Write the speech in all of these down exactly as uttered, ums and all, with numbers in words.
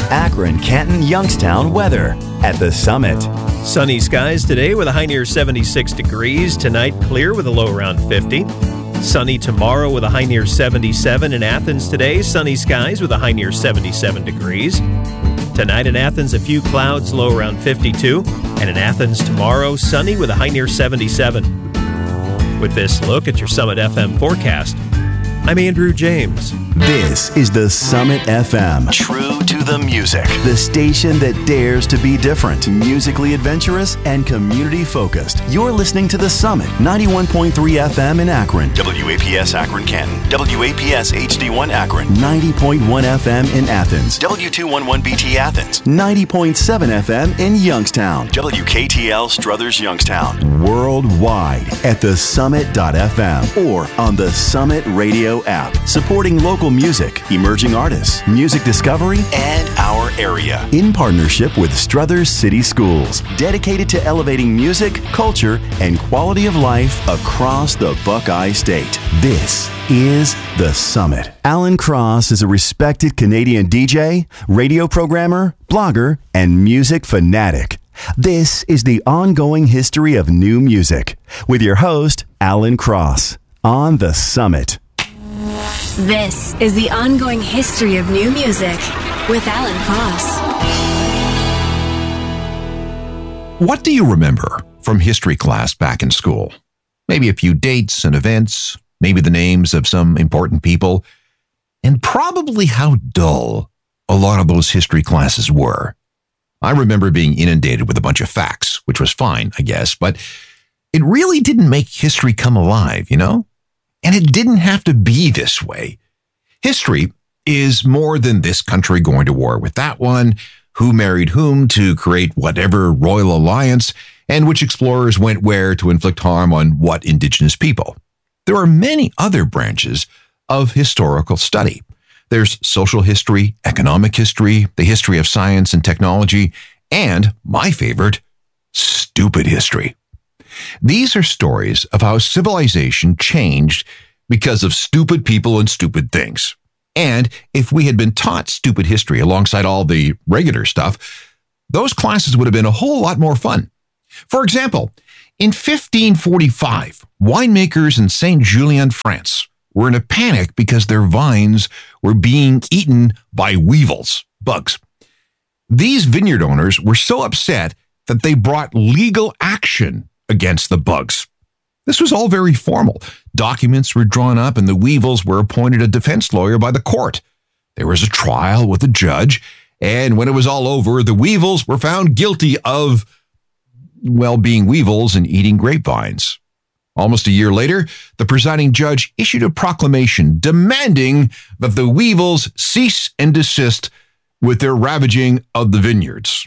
Akron, Canton, Youngstown weather at the Summit. Sunny skies today with a high near seventy-six degrees. Tonight, clear with a low around fifty. Sunny tomorrow with a high near seventy-seven. In Athens today, sunny skies with a high near seventy-seven degrees. Tonight in Athens, a few clouds, low around fifty-two. And in Athens tomorrow, sunny with a high near seventy-seven. With this look at your Summit F M forecast, I'm Andrew James. This is the Summit F M. True to the music. The station that dares to be different, musically adventurous, and community focused. You're listening to the Summit, ninety-one point three F M in Akron. W A P S Akron Canton. W A P S H D one Akron. ninety point one F M in Athens. W two eleven B T Athens. ninety point seven F M in Youngstown. W K T L Struthers Youngstown. Worldwide at the summit dot f m or on the Summit Radio app. Supporting local music, emerging artists, music discovery, and our area. In partnership with Struthers City Schools, dedicated to elevating music, culture, and quality of life across the Buckeye State. This is The Summit. Alan Cross is a respected Canadian D J, radio programmer, blogger, and music fanatic. This is the ongoing history of new music with your host, Alan Cross, on The Summit. This is the ongoing history of new music with Alan Cross. What do you remember from history class back in school? Maybe a few dates and events, maybe the names of some important people, and probably how dull a lot of those history classes were. I remember being inundated with a bunch of facts, which was fine, I guess, but it really didn't make history come alive, you know? And it didn't have to be this way. History is more than this country going to war with that one, who married whom to create whatever royal alliance, and which explorers went where to inflict harm on what indigenous people. There are many other branches of historical study. There's social history, economic history, the history of science and technology, and, my favorite, stupid history. These are stories of how civilization changed because of stupid people and stupid things. And if we had been taught stupid history alongside all the regular stuff, those classes would have been a whole lot more fun. For example, in fifteen forty-five, winemakers in Saint Julien, France, were in a panic because their vines were being eaten by weevils, bugs. These vineyard owners were so upset that they brought legal action against the bugs. This was all very formal. Documents were drawn up and the weevils were appointed a defense lawyer by the court. There was a trial with a judge, and when it was all over, the weevils were found guilty of, well, being weevils and eating grapevines. Almost a year later, the presiding judge issued a proclamation demanding that the weevils cease and desist with their ravaging of the vineyards,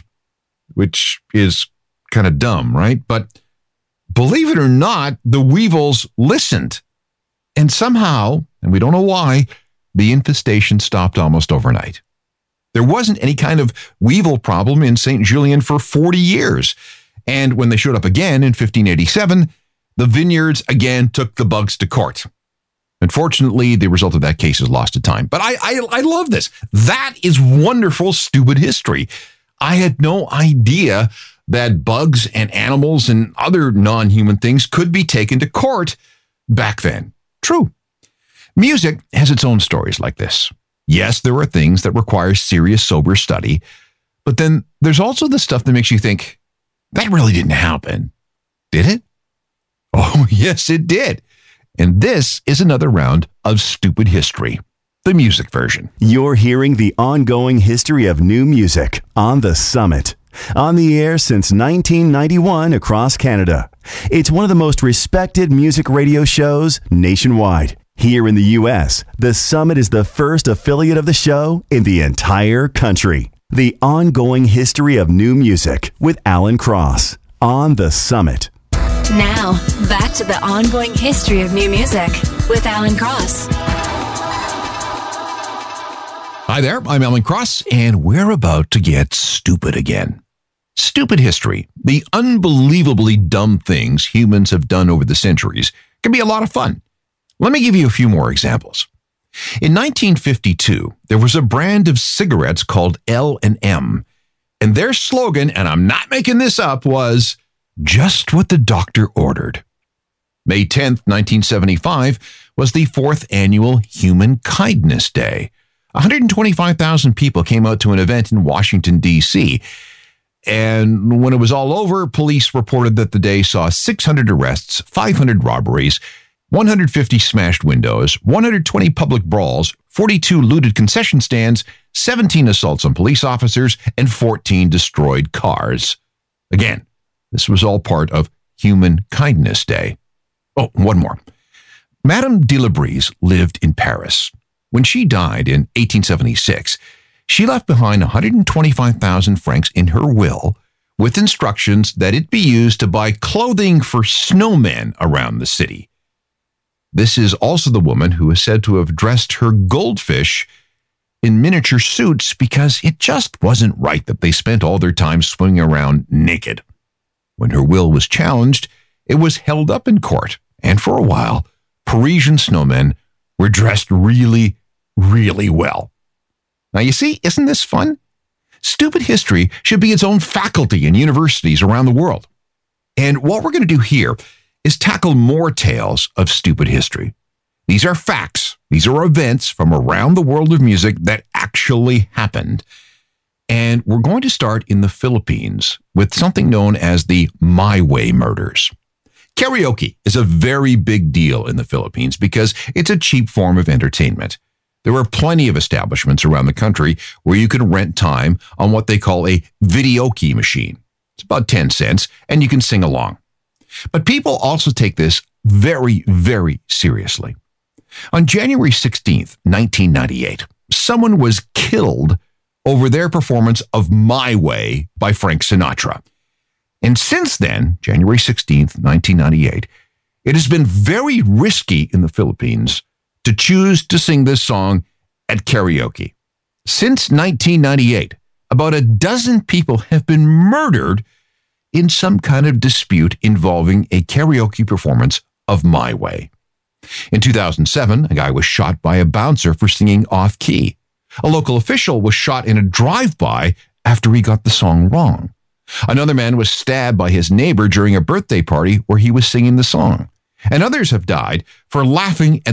which is kind of dumb, right? But believe it or not, the weevils listened. And somehow, and we don't know why, the infestation stopped almost overnight. There wasn't any kind of weevil problem in Saint Julien for forty years. And when they showed up again in fifteen eighty-seven, the vineyards again took the bugs to court. Unfortunately, the result of that case is lost to time. But I, I, I love this. That is wonderful, stupid history. I had no idea that bugs and animals and other non-human things could be taken to court back then. True. Music has its own stories like this. Yes, there are things that require serious, sober study, but then there's also the stuff that makes you think, that really didn't happen. Did it? Oh, yes, it did. And this is another round of stupid history, the music version. You're hearing the ongoing history of new music on The Summit. On the air since nineteen ninety-one across Canada. It's one of the most respected music radio shows nationwide. Here in the U S, The Summit is the first affiliate of the show in the entire country. The ongoing history of new music with Alan Cross on The Summit. Now, back to the ongoing history of new music with Alan Cross. Hi there, I'm Alan Cross, and we're about to get stupid again. Stupid history, the unbelievably dumb things humans have done over the centuries, can be a lot of fun. Let me give you a few more examples. In nineteen fifty-two, there was a brand of cigarettes called L and M, and their slogan, and I'm not making this up, was just what the doctor ordered. May tenth, nineteen seventy-five was the fourth annual Human Kindness Day. one hundred twenty-five thousand people came out to an event in Washington, D C, and when it was all over, police reported that the day saw six hundred arrests, five hundred robberies, one hundred fifty smashed windows, one hundred twenty public brawls, forty-two looted concession stands, seventeen assaults on police officers, and fourteen destroyed cars. Again, this was all part of Human Kindness Day. Oh, one more. Madame de la Brise lived in Paris. When she died in eighteen seventy-six, she left behind one hundred twenty-five thousand francs in her will, with instructions that it be used to buy clothing for snowmen around the city. This is also the woman who is said to have dressed her goldfish in miniature suits because it just wasn't right that they spent all their time swinging around naked. When her will was challenged, it was held up in court, and for a while, Parisian snowmen were dressed really, really well. Now, you see, isn't this fun? Stupid history should be its own faculty in universities around the world. And what we're going to do here is tackle more tales of stupid history. These are facts. These are events from around the world of music that actually happened. And we're going to start in the Philippines with something known as the My Way murders. Karaoke is a very big deal in the Philippines because it's a cheap form of entertainment. There are plenty of establishments around the country where you can rent time on what they call a videoke machine. It's about ten cents, and you can sing along. But people also take this very, very seriously. On January sixteenth, nineteen ninety-eight, someone was killed over their performance of My Way by Frank Sinatra. And since then, January sixteenth, nineteen ninety-eight, it has been very risky in the Philippines to choose to sing this song at karaoke. Since nineteen ninety-eight, about a dozen people have been murdered in some kind of dispute involving a karaoke performance of My Way. In two thousand seven, a guy was shot by a bouncer for singing off-key. A local official was shot in a drive-by after he got the song wrong. Another man was stabbed by his neighbor during a birthday party where he was singing the song. And others have died for laughing at